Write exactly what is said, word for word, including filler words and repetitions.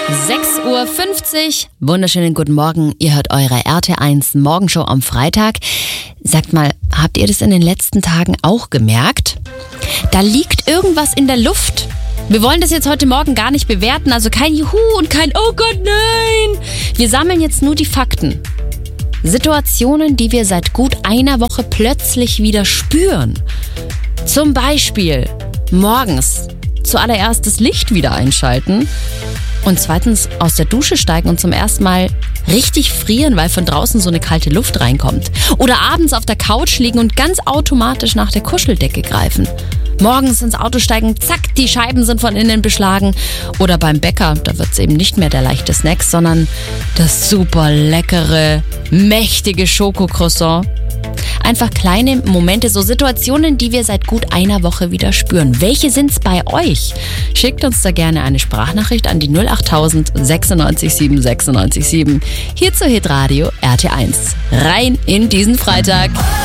sechs Uhr fünfzig, wunderschönen guten Morgen, ihr hört eure R T eins Morgenshow am Freitag. Sagt mal, habt ihr das in den letzten Tagen auch gemerkt? Da liegt irgendwas in der Luft. Wir wollen das jetzt heute Morgen gar nicht bewerten, also kein Juhu und kein Oh Gott, nein! Wir sammeln jetzt nur die Fakten. Situationen, die wir seit gut einer Woche plötzlich wieder spüren. Zum Beispiel morgens zuallererst das Licht wieder einschalten und zweitens aus der Dusche steigen und zum ersten Mal richtig frieren, weil von draußen so eine kalte Luft reinkommt. Oder abends auf der Couch liegen und ganz automatisch nach der Kuscheldecke greifen. Morgens ins Auto steigen, zack, die Scheiben sind von innen beschlagen. Oder beim Bäcker, da wird es eben nicht mehr der leichte Snack, sondern das super leckere, mächtige Schokocroissant. Einfach kleine Momente, so Situationen, die wir seit gut einer Woche wieder spüren. Welche sind's bei euch? Schickt uns da gerne eine Sprachnachricht an die null acht null null sechsundneunzig sieben sechsundneunzig sieben. Hier zu Hitradio R T eins. Rein in diesen Freitag.